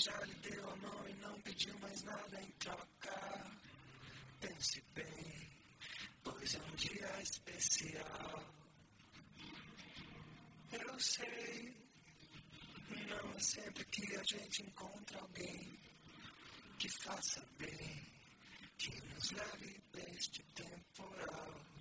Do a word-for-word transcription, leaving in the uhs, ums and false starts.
já lhe deu a mão e não pediu mais nada em troca. Pense bem, pois é um dia especial. Eu sei, não é sempre que a gente encontra alguém que faça bem, que nos leve deste temporal.